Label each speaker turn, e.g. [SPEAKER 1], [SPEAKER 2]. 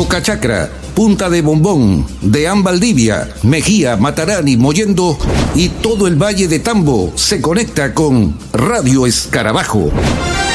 [SPEAKER 1] Boca Chacra, Punta de Bombón, Deán Valdivia, Mejía, Matarani, Mollendo y todo el Valle de Tambo se conecta con Radio Escarabajo.